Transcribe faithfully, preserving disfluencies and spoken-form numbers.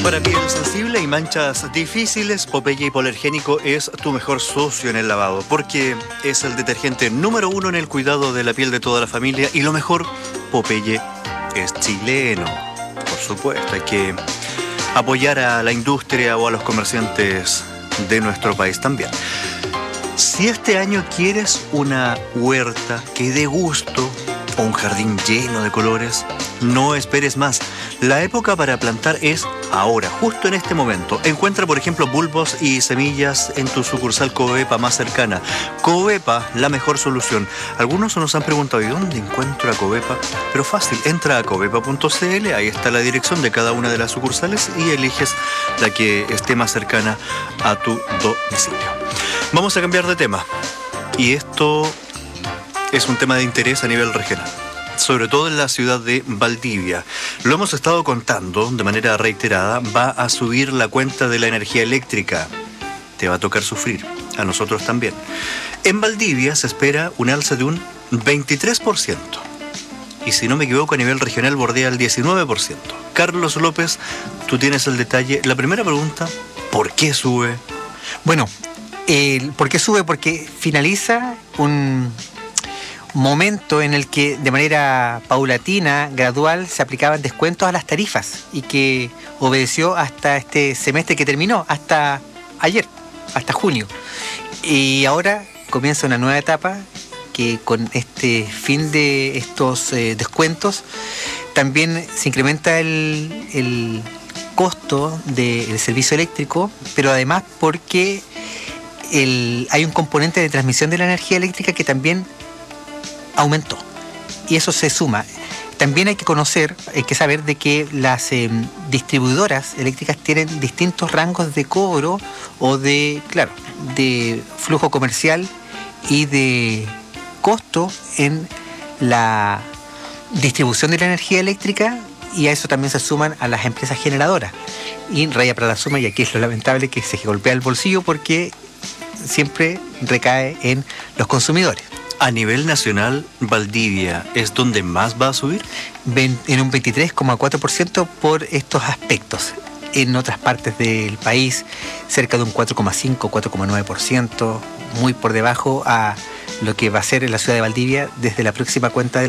Para piel sensible y manchas difíciles, Popeye Hipoalergénico es tu mejor socio en el lavado, porque es el detergente número uno en el cuidado de la piel de toda la familia. Y lo mejor, Popeye es chileno. Por supuesto, hay que apoyar a la industria o a los comerciantes de nuestro país también. Si este año quieres una huerta que dé gusto o un jardín lleno de colores, no esperes más. La época para plantar es ahora, justo en este momento. Encuentra, por ejemplo, bulbos y semillas en tu sucursal Covepa más cercana. Covepa, la mejor solución. Algunos nos han preguntado, ¿y dónde encuentro a Covepa? Pero fácil, entra a covepa punto c l, ahí está la dirección de cada una de las sucursales y eliges la que esté más cercana a tu domicilio. Vamos a cambiar de tema. Y esto es un tema de interés a nivel regional, sobre todo en la ciudad de Valdivia. Lo hemos estado contando de manera reiterada, va a subir la cuenta de la energía eléctrica. Te va a tocar sufrir, a nosotros también. En Valdivia se espera un alza de un veintitrés por ciento. Y si no me equivoco, a nivel regional bordea el diecinueve por ciento. Carlos López, tú tienes el detalle. La primera pregunta, ¿por qué sube? Bueno, eh, ¿por qué sube? Porque finaliza un momento en el que de manera paulatina, gradual, se aplicaban descuentos a las tarifas y que obedeció hasta este semestre que terminó, hasta ayer, hasta junio. Y ahora comienza una nueva etapa que con este fin de estos eh, descuentos también se incrementa el, el costo del servicio eléctrico, pero además porque el, hay un componente de transmisión de la energía eléctrica que también aumentó, y eso se suma. También hay que conocer, hay que saber de que las eh, distribuidoras eléctricas tienen distintos rangos de cobro o de, claro, de flujo comercial y de costo en la distribución de la energía eléctrica, y a eso también se suman a las empresas generadoras. Y raya para la suma, y aquí es lo lamentable, que se golpea el bolsillo porque siempre recae en los consumidores. A nivel nacional, Valdivia es donde más va a subir. En un veintitrés coma cuatro por ciento por estos aspectos. En otras partes del país, cerca de un cuatro coma cinco, cuatro coma nueve por ciento, muy por debajo a lo que va a ser en la ciudad de Valdivia desde la próxima cuenta de